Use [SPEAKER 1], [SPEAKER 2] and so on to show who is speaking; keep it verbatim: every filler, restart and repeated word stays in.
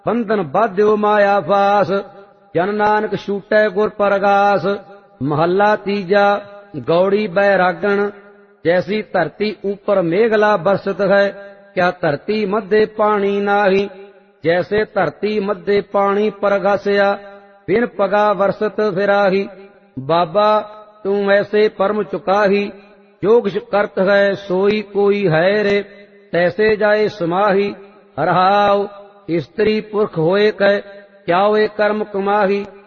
[SPEAKER 1] बंधन बाध्यो माया फास, जन नानक छूटै गुर परगास। महला तीजा। गौड़ी बैरागण। जैसी धरती ऊपर मेघला बरसत है, क्या धरती मध्य पानी नाही। जैसे धरती मध्य पानी परगासया, बिन पगा बरसत फिराही। बाबा तू ऐसे परम चुकाही, जो किछ करत है सोई कोई है रे। तैसे जाए समाही। हरहाव स्त्री पुरख होए कै, क्या वे कर्म कमाही।